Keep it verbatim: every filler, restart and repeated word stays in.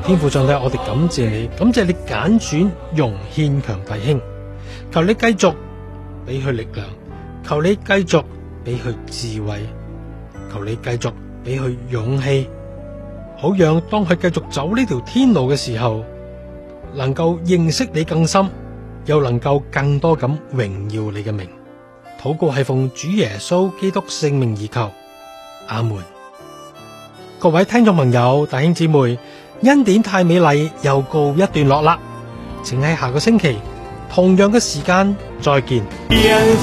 天父上帝，我哋感謝你，感謝你揀選容獻強弟兄，求你繼續俾佢力量，求你繼續俾佢智慧，求你繼續俾佢勇氣，好讓當佢繼續走呢條天路嘅時候，能夠認識你更深，又能夠更多咁榮耀你嘅名。禱告係奉主耶穌基督聖名而求，阿門。各位聽眾朋友、弟兄姊妹，恩典太美麗又告一段落啦，請喺下個星期同樣嘅時間再見。